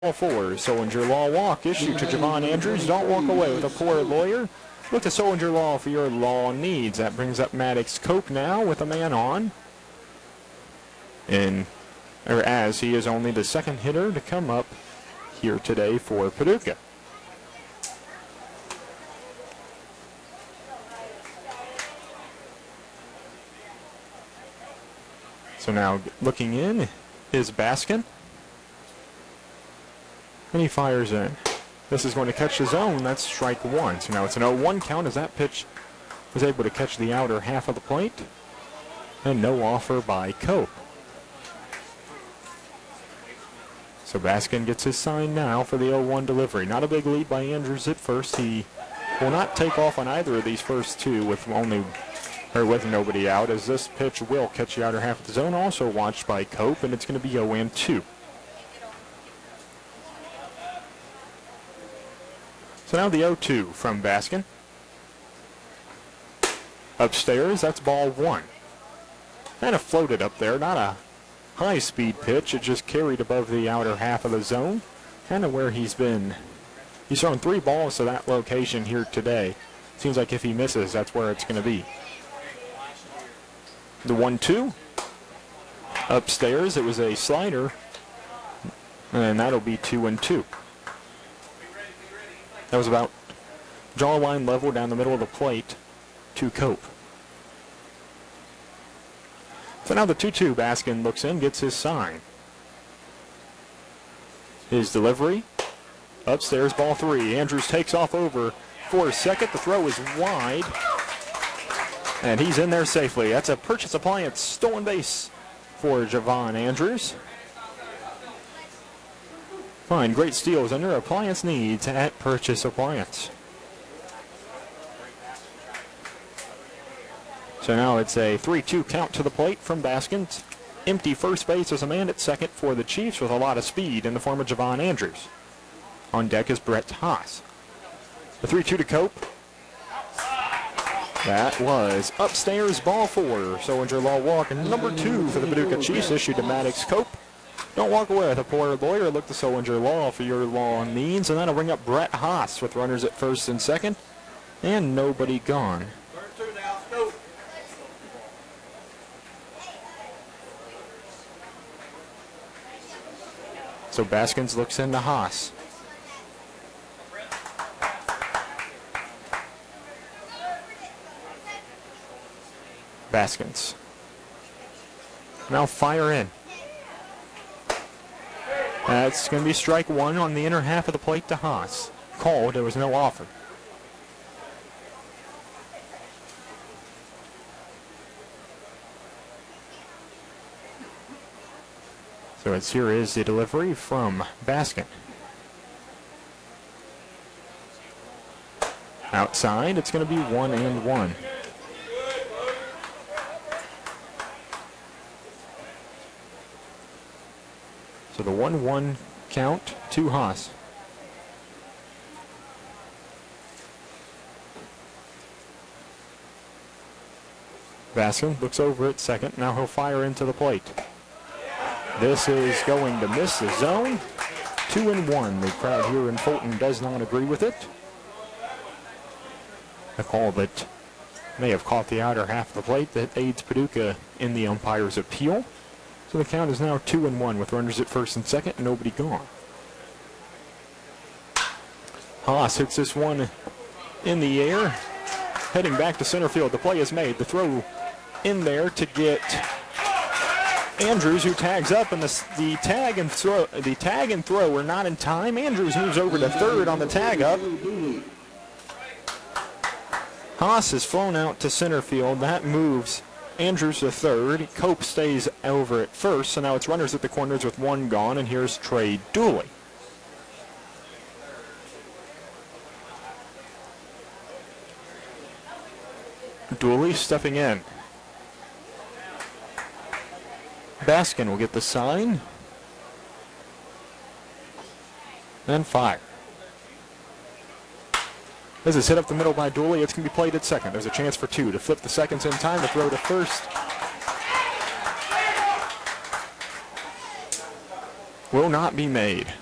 4. Soldier Law walk issued to Javon Andrews. Don't walk away with a poor lawyer. Look to Soldier Law for your law needs. That brings up Maddox Cope now with a man on. As he is only the second hitter to come up here today for Paducah. So now looking in is Baskin. And he fires in. This is going to catch the zone. That's strike one. So now it's an 0-1 count as that pitch was able to catch the outer half of the plate. And no offer by Cope. So Baskin gets his sign now for the 0-1 delivery. Not a big lead by Andrews at first. He will not take off on either of these first two with nobody out, as this pitch will catch the outer half of the zone, also watched by Cope, and it's going to be 0-2. So now the 0-2 from Baskin. Upstairs, that's ball one. Kind of floated up there, not a high-speed pitch. It just carried above the outer half of the zone, kind of where he's been. He's thrown 3 balls to that location here today. Seems like if he misses, that's where it's going to be. The 1-2. Upstairs, it was a slider, and that'll be 2-2. That was about jawline level down the middle of the plate to Cope. So now the 2-2, Baskin looks in, gets his sign. His delivery, upstairs, ball 3. Andrews takes off over for second. The throw is wide, and he's in there safely. That's a Purchase Appliance stolen base for Javon Andrews. Find great steals under appliance needs at Purchase Appliance. So now it's a 3-2 count to the plate from Baskins. Empty first base as a man at second for the Chiefs with a lot of speed in the form of Javon Andrews. On deck is Brett Haas. The 3-2 to Cope. That was upstairs, ball 4. Soldier Law walk, and number 2 for the Paducah Chiefs issued to Maddox Cope. Don't walk away with a poor lawyer. Look to Soldier Law for your law needs. And that'll bring up Brett Haas with runners at first and second. And nobody gone. So Baskins looks into Haas. Baskins. Now fire in. That's going to be strike one on the inner half of the plate to Haas. Called, there was no offer. So here is the delivery from Baskin. Outside, it's going to be 1-1. So the 1-1 count to Haas. Baskin looks over at second. Now he'll fire into the plate. This is going to miss the zone. 2-1. The crowd here in Fulton does not agree with it. A call that may have caught the outer half of the plate that aids Paducah in the umpire's appeal. So the count is now 2-1 with runners at first and second and nobody gone. Haas hits this one in the air, heading back to center field. The play is made. The throw in there to get Andrews, who tags up, and the tag and throw are not in time. Andrews moves over to third on the tag up. Haas is flown out to center field. That moves Andrews to third. Cope stays over at first, so now it's runners at the corners with one gone, and here's Trey Dooley. Dooley stepping in. Baskin will get the sign. And fire. This is hit up the middle by Dooley. It's going to be played at second. There's a chance for 2 to flip the seconds in time to throw to first. Will not be made.